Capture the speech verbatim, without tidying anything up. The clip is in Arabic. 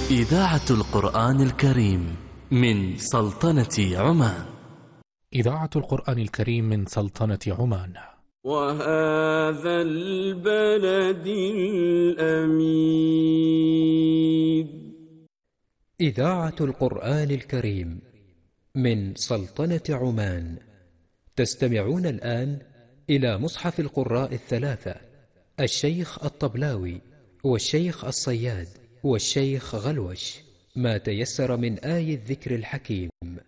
إذاعة القرآن الكريم من سلطنة عمان. إذاعة القرآن الكريم من سلطنة عمان. وهذا البلد الأمين. إذاعة القرآن الكريم من سلطنة عمان. تستمعون الآن إلى مصحف القراء الثلاثة، الشيخ الطبلاوي والشيخ الصياد والشيخ غلوش، ما تيسر من آي الذكر الحكيم.